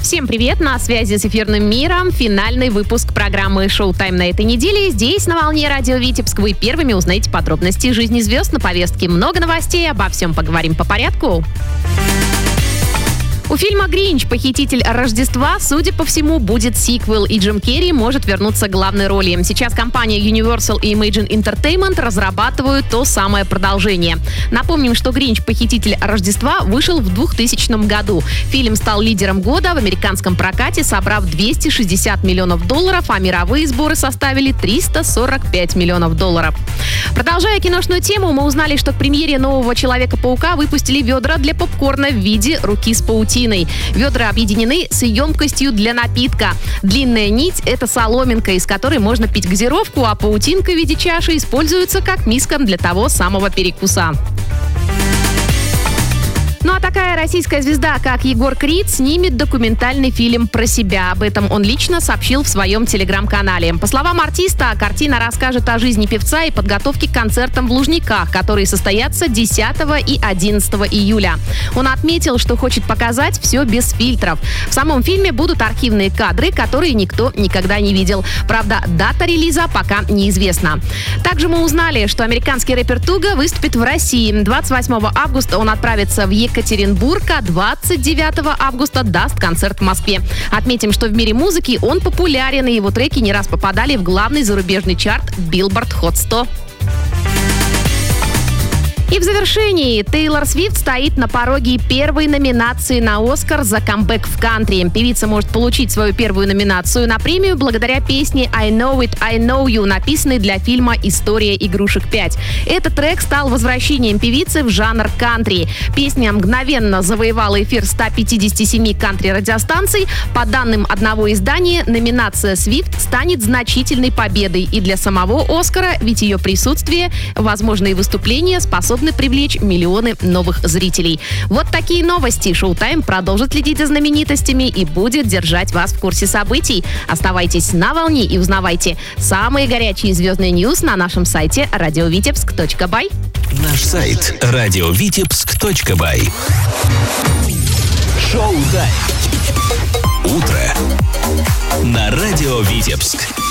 Всем привет! На связи с эфирным миром финальный выпуск программы «Шоу-тайм» на этой неделе. Здесь, на волне радио Витебск, вы первыми узнаете подробности жизни звезд. На повестке много новостей, обо всем поговорим по порядку. У фильма «Гринч. Похититель Рождества», судя по всему, будет сиквел, и Джим Керри может вернуться к главной роли. Сейчас компания Universal и Imagine Entertainment разрабатывают то самое продолжение. Напомним, что «Гринч. Похититель Рождества» вышел в 2000 году. Фильм стал лидером года в американском прокате, собрав $260 миллионов, а мировые сборы составили $345 миллионов. Продолжая киношную тему, мы узнали, что к премьере нового Человека-паука выпустили ведра для попкорна в виде руки с паутиной. Ведра объединены с емкостью для напитка. Длинная нить – это соломинка, из которой можно пить газировку, а паутинка в виде чаши используется как миска для того самого перекуса. Ну а такая российская звезда, как Егор Крид, снимет документальный фильм про себя. Об этом он лично сообщил в своем телеграм-канале. По словам артиста, картина расскажет о жизни певца и подготовке к концертам в Лужниках, которые состоятся 10 и 11 июля. Он отметил, что хочет показать все без фильтров. В самом фильме будут архивные кадры, которые никто никогда не видел. Правда, дата релиза пока неизвестна. Также мы узнали, что американский рэпер Туга выступит в России. 28 августа он отправится в Екатеринбург, а 29 августа даст концерт в Москве. Отметим, что в мире музыки он популярен, и его треки не раз попадали в главный зарубежный чарт Billboard Hot 100. И в завершении Тейлор Свифт стоит на пороге первой номинации на «Оскар» за камбэк в кантри. Певица может получить свою первую номинацию на премию благодаря песне «I Know It, I Know You», написанной для фильма «История игрушек 5». Этот трек стал возвращением певицы в жанр кантри. Песня мгновенно завоевала эфир 157 кантри-радиостанций. По данным одного издания, номинация Свифт станет значительной победой и для самого «Оскара», ведь ее присутствие, возможные выступления способны привлечь миллионы новых зрителей. Вот такие новости. Шоу-тайм продолжит следить за знаменитостями и будет держать вас в курсе событий. Оставайтесь на волне и узнавайте самые горячие звездные ньюс на нашем сайте radiovitebsk.by. Наш сайт radiovitebsk.by. Шоу-тайм. Утро на радио Витебск.